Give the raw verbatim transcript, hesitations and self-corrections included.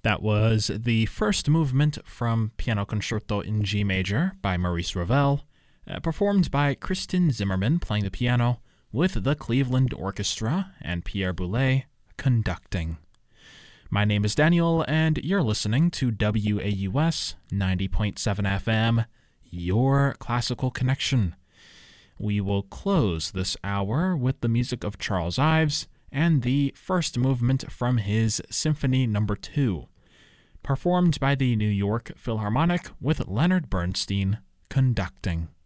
That was the first movement from Piano Concerto in G Major by Maurice Ravel, uh, performed by Kristen Zimmerman playing the piano, with the Cleveland Orchestra and Pierre Boulez conducting. My name is Daniel, and you're listening to W A U S ninety point seven F M, Your Classical Connection. We will close this hour with the music of Charles Ives and the first movement from his Symphony Number two, performed by the New York Philharmonic with Leonard Bernstein conducting.